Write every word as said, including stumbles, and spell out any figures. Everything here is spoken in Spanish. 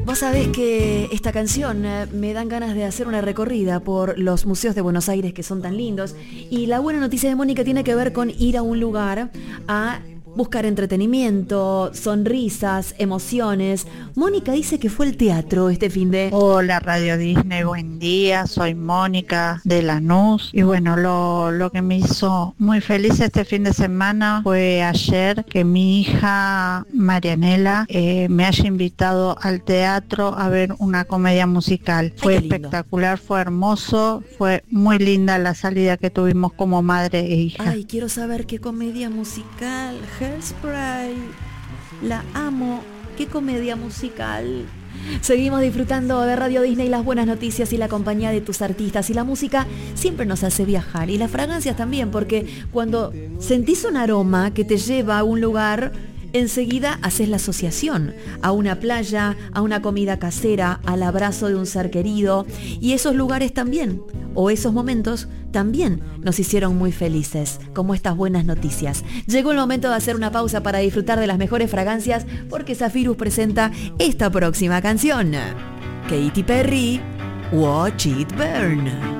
Vos sabés que esta canción eh, me dan ganas de hacer una recorrida por los museos de Buenos Aires que son tan lindos. Y la buena noticia de Mónica tiene que ver con ir a un lugar a buscar entretenimiento, sonrisas, emociones. Mónica dice que fue el teatro este fin de... Hola Radio Disney, buen día, soy Mónica de Lanús. Y bueno, lo, lo que me hizo muy feliz este fin de semana fue ayer que mi hija Marianela eh, me haya invitado al teatro a ver una comedia musical. Ay, fue qué lindo. espectacular, fue hermoso, fue muy linda la salida que tuvimos como madre e hija. Ay, quiero saber qué comedia musical. Hairspray. La amo. Qué comedia musical. Seguimos disfrutando de Radio Disney, las buenas noticias y la compañía de tus artistas. Y la música siempre nos hace viajar. Y las fragancias también, porque cuando sentís un aroma que te lleva a un lugar, enseguida haces la asociación a una playa, a una comida casera, al abrazo de un ser querido. Y esos lugares también, o esos momentos, también nos hicieron muy felices, como estas buenas noticias. Llegó el momento de hacer una pausa para disfrutar de las mejores fragancias, porque Zephyrus presenta esta próxima canción. Katy Perry, Watch It Burn.